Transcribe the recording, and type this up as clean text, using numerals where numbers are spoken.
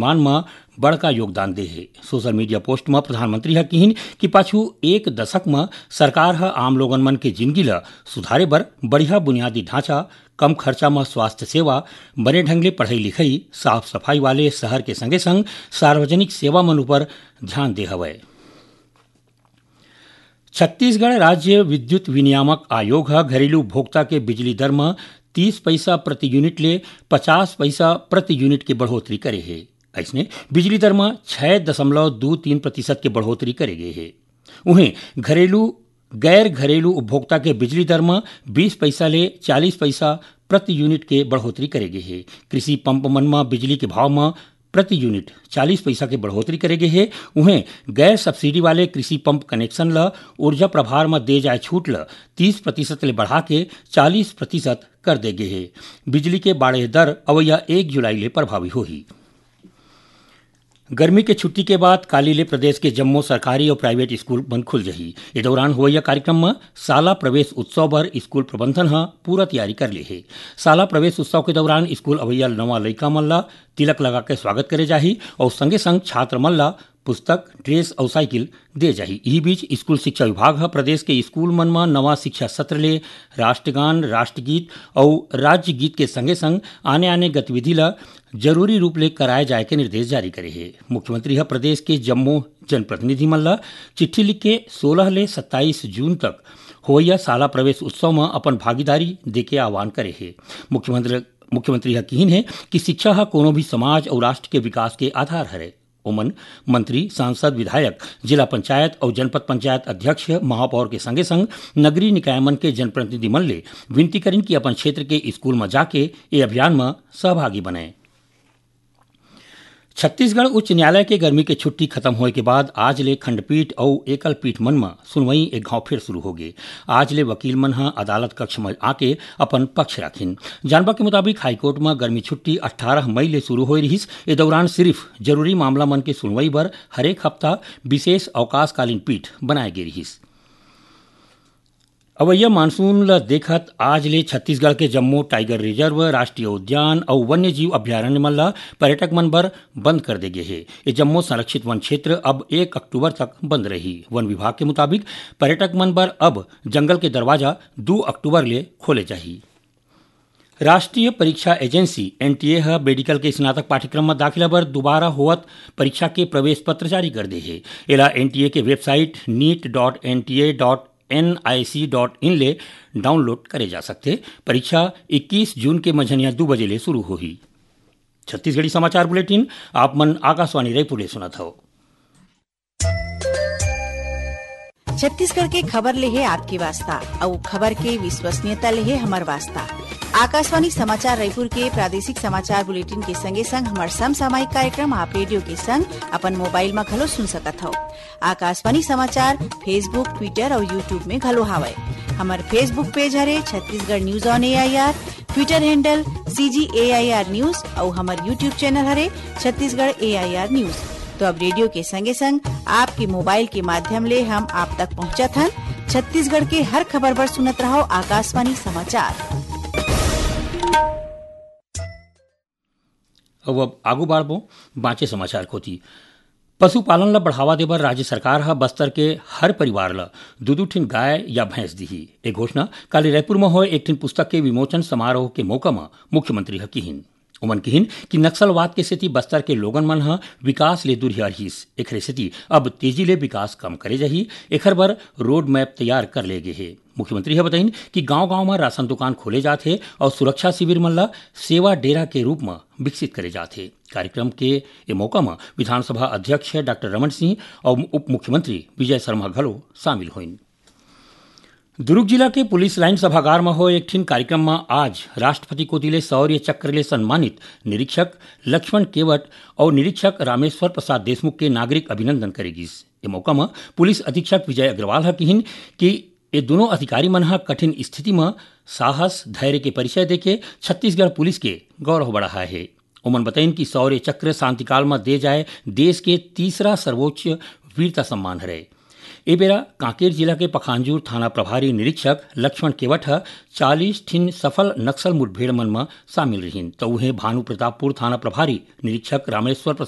निर्माण में बड़का योगदान दे है। सोशल मीडिया पोस्ट में प्रधानमंत्री ह कहिन कि पाछू एक दशक में सरकार ह आम लोगन मन के जिंदगी ला सुधारे बर बढ़िया बुनियादी ढांचा, कम खर्चा में स्वास्थ्य सेवा, बने ढंग ले पढ़ाई लिखाई, साफ सफाई वाले शहर के संगे संग सार्वजनिक सेवा मन ऊपर ध्यान दे हवय। छत्तीसगढ़ राज्य विद्युत विनियामक आयोग ह घरेलू उपभोक्ता के बिजली दर में 30 पैसा प्रति यूनिट ले 50 पैसा प्रति यूनिट की बढ़ोतरी करे है। ऐसने बिजली दर में 6.23% के बढ़ोतरी करे गए है। उन्हें गैर घरेलू उपभोक्ता के बिजली दर में 20 पैसा ले 40 पैसा प्रति यूनिट के बढ़ोतरी करे गए है। कृषि पंप मन में बिजली के भाव में प्रति यूनिट 40 पैसा के बढ़ोतरी करे गए है। उन्हें गैर सब्सिडी वाले कृषि पंप कनेक्शन ला ऊर्जा प्रभार में दे जाए छूट ला 30% ले बढ़ा के 40% कर दे गए है। बिजली के बाड़े दर अवैया 1 जुलाई ले प्रभावी होही। गर्मी के छुट्टी के बाद काली ले प्रदेश के जम्मो सरकारी और प्राइवेट स्कूल बंद खुल जही। इस दौरान होइया कार्यक्रम में साला प्रवेश उत्सव बर स्कूल प्रबंधन ह पूरा तैयारी कर ले है। साला प्रवेश उत्सव के दौरान स्कूल अवैया नवा लइका मन ला तिलक लगा के स्वागत करे जाही और संगे संग छात्र मन ला पुस्तक, ड्रेस और साइकिल दे जाही। यही बीच स्कूल शिक्षा विभाग ह प्रदेश के स्कूल मन में नवा शिक्षा सत्र ले राष्ट्रगान, राष्ट्रगीत और राज्य गीत के संगे संग आने गतिविधि ला जरूरी रूप ले कराए जाए के निर्देश जारी करे है। मुख्यमंत्री ह प्रदेश के जम्मो जनप्रतिनिधि मन ला चिट्ठी लिख के 16 ले 27 जून तक होइया साला प्रवेश उत्सव में अपन भागीदारी देके आह्वान करे है। मुख्यमंत्री ह कहिन है कि शिक्षा ह कोनो भी समाज और राष्ट्र के विकास के आधार हरे। ओमन मंत्री, सांसद, विधायक, जिला पंचायत और जनपद पंचायत अध्यक्ष, महापौर के संगे संग नगरीय निकाय मन के जनप्रतिनिधि मन ले विनती करिन कि अपन क्षेत्र के स्कूल में जाके ये अभियान में सहभागी बने। छत्तीसगढ़ उच्च न्यायालय के गर्मी के छुट्टी खत्म होए के बाद आज ले खंडपीठ और एकल पीठ मन में सुनवाई एक घाव फिर शुरू हो गए। आज ले वकील मन ह अदालत कक्ष में आके अपन पक्ष राखिन। जानवा के मुताबिक हाईकोर्ट में गर्मी छुट्टी 18 मई ले शुरू हो रही। इस दौरान सिर्फ जरूरी मामला मन के सुनवाई बर हरेक हफ्ता विशेष अवकाशकालीन पीठ बनाए गे रही। अवैया मानसून ल देखत आज ले छत्तीसगढ़ के जम्मो टाइगर रिजर्व, राष्ट्रीय उद्यान और वन्य जीव अभ्यारण्य मन ला पर्यटक मन बर बंद कर दे गए है। ये जम्मो संरक्षित वन क्षेत्र अब 1 अक्टूबर तक बंद रही। वन विभाग के मुताबिक पर्यटक मन बर अब जंगल के दरवाजा 2 अक्टूबर ले खोले जाही। राष्ट्रीय परीक्षा एजेंसी एनटीए ह मेडिकल के स्नातक पाठ्यक्रम में दाखिला बर दोबारा होवत परीक्षा के प्रवेश पत्र जारी कर दे है। एला एनटीए के वेबसाइट neet.nta.nic.in ले डाउनलोड करे जा सकते। परीक्षा 21 जून के मझनिया 2 बजे ले शुरू होही। छत्तीसगढ़ी समाचार बुलेटिन आप मन आकाशवाणी रायपुर ले सुनत हो। छत्तीसगढ़ के खबर ले है आपकी वास्ता और खबर के विश्वसनीयता ले है हमार वास्ता। आकाशवाणी समाचार रायपुर के प्रादेशिक समाचार बुलेटिन के संगे संग हमार समसामयिक कार्यक्रम आप रेडियो के संग अपन मोबाइल में घलो सुन सकत हो। आकाशवाणी समाचार फेसबुक, ट्विटर और यूट्यूब में घलो हावय। हमार फेसबुक पेज हरे Chhattisgarh news on AIR, Twitter handle CGAIR news और हमार यूट्यूब चैनल हरे छत्तीसगढ़ AIR न्यूज। तो अब रेडियो के संगे संग आपके मोबाइल के माध्यम ले हम आप तक पहुंचत हन। छत्तीसगढ़ के हर खबर पर सुनत रहो आकाशवाणी समाचार। अब आगू बाढ़बो बाँचे समाचार खोती। पशुपालन ला बढ़ावा देबर राज्य सरकार ह बस्तर के हर परिवार ला 2 ठिन गाय या भैंस दिही। एक घोषणा कल रायपुर में होए एक ठिन पुस्तक के विमोचन समारोह के मौका में मुख्यमंत्री ह किहिन। उमन किहिन कि नक्सलवाद के सेती बस्तर के लोगन मन ह विकास ले दूरिया रहिस। एखरे सेती अब तेजी ले विकास कम करे जाही। एखर बर रोड मैप तैयार कर ले गे हे। मुख्यमंत्री ह बताइन कि गांव-गांव में राशन दुकान खोले जाथे और सुरक्षा शिविर मन ला सेवा डेरा के रूप में विकसित करे जाथे। कार्यक्रम के ए मौका में विधानसभा अध्यक्ष डॉक्टर रमन सिंह और उप मुख्यमंत्री विजय शर्मा घलो शामिल होइन। दुर्ग जिला के पुलिस लाइन सभागार में हो एक ठिन कार्यक्रम में आज राष्ट्रपति को दिले शौर्य चक्र ले सम्मानित निरीक्षक लक्ष्मण केवट और निरीक्षक रामेश्वर प्रसाद देशमुख के नागरिक अभिनंदन करेगिस। ये मौका में पुलिस अधीक्षक विजय अग्रवाल ह किहिन कि ये दोनों अधिकारी मन ह कठिन स्थिति में साहस, धैर्य के परिचय देके छत्तीसगढ़ पुलिस के गौरव बढ़ाया है। उमन बताइन कि शौर्य चक्र शांतिकाल में दे जाए देश के तीसरा सर्वोच्च वीरता सम्मान है। ए बेरा कांकेर जिला के पखांजूर थाना प्रभारी निरीक्षक लक्ष्मण केवट 40 ठिन सफल नक्सल मुठभेड़ मन में शामिल रहीन। तो उन्हें भानु प्रतापपुर थाना प्रभारी निरीक्षक रामेश्वर